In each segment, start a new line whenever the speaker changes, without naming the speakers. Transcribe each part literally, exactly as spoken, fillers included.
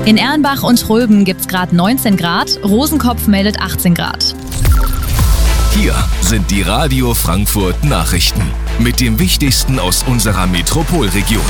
In Erlenbach und Tröben gibt's gerade neunzehn Grad, Rosenkopf meldet achtzehn Grad.
Hier sind die Radio Frankfurt Nachrichten mit dem Wichtigsten aus unserer Metropolregion.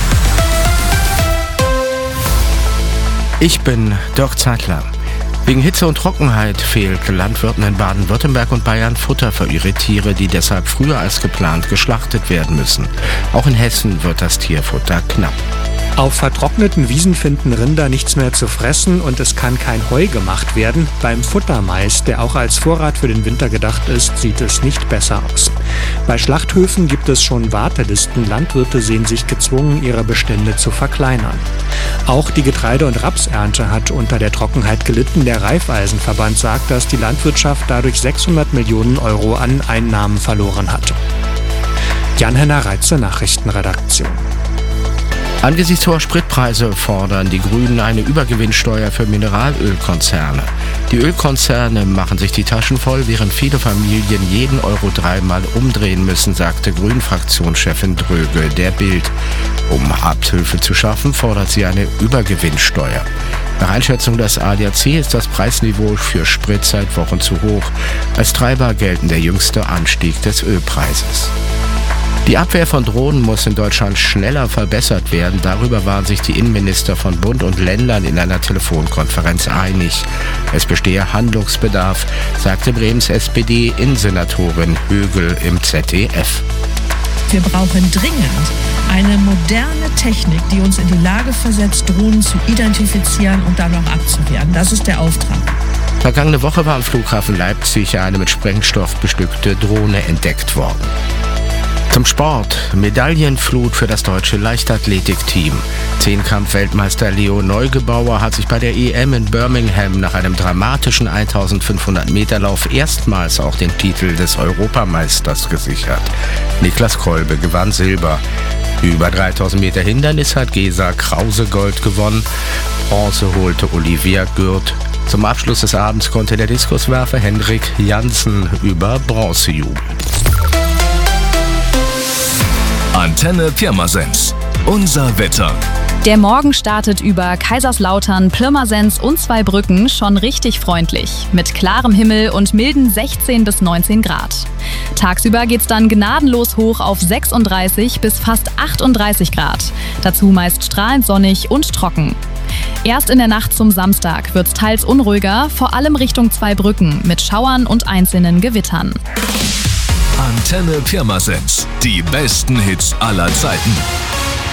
Ich bin Dirk Zeitler. Wegen Hitze und Trockenheit fehlt Landwirten in Baden-Württemberg und Bayern Futter für ihre Tiere, die deshalb früher als geplant geschlachtet werden müssen. Auch in Hessen wird das Tierfutter knapp.
Auf vertrockneten Wiesen finden Rinder nichts mehr zu fressen und es kann kein Heu gemacht werden. Beim Futtermais, der auch als Vorrat für den Winter gedacht ist, sieht es nicht besser aus. Bei Schlachthöfen gibt es schon Wartelisten. Landwirte sehen sich gezwungen, ihre Bestände zu verkleinern. Auch die Getreide- und Rapsernte hat unter der Trockenheit gelitten. Der Raiffeisenverband sagt, dass die Landwirtschaft dadurch sechshundert Millionen Euro an Einnahmen verloren hat. Jan-Henner Reitze, Nachrichtenredaktion.
Angesichts hoher Spritpreise fordern die Grünen eine Übergewinnsteuer für Mineralölkonzerne. Die Ölkonzerne machen sich die Taschen voll, während viele Familien jeden Euro dreimal umdrehen müssen, sagte Grünen-Fraktionschefin Dröge der Bild. Um Abhilfe zu schaffen, fordert sie eine Übergewinnsteuer. Nach Einschätzung des A D A C ist das Preisniveau für Sprit seit Wochen zu hoch. Als Treiber gelten der jüngste Anstieg des Ölpreises. Die Abwehr von Drohnen muss in Deutschland schneller verbessert werden. Darüber waren sich die Innenminister von Bund und Ländern in einer Telefonkonferenz einig. Es bestehe Handlungsbedarf, sagte Bremens S P D-Innensenatorin Högel im Z D F.
Wir brauchen dringend eine moderne Technik, die uns in die Lage versetzt, Drohnen zu identifizieren und dann auch abzuwehren. Das ist der Auftrag.
Vergangene Woche war am Flughafen Leipzig eine mit Sprengstoff bestückte Drohne entdeckt worden. Zum Sport. Medaillenflut für das deutsche Leichtathletikteam. Zehnkampf-Weltmeister Leo Neugebauer hat sich bei der E M in Birmingham nach einem dramatischen eintausendfünfhundert Meter Lauf erstmals auch den Titel des Europameisters gesichert. Niklas Kolbe gewann Silber. Über dreitausend Meter Hindernis hat Gesa Krause Gold gewonnen. Bronze holte Olivia Gürt. Zum Abschluss des Abends konnte der Diskuswerfer Henrik Janssen über Bronze jubeln.
Antenne Pirmasens. Unser Wetter.
Der Morgen startet über Kaiserslautern, Pirmasens und Zweibrücken schon richtig freundlich. Mit klarem Himmel und milden sechzehn bis neunzehn Grad. Tagsüber geht's dann gnadenlos hoch auf sechsunddreißig bis fast achtunddreißig Grad. Dazu meist strahlend sonnig und trocken. Erst in der Nacht zum Samstag wird's teils unruhiger, vor allem Richtung Zweibrücken mit Schauern und einzelnen Gewittern.
Antenne Pirmasens. Die besten Hits aller Zeiten.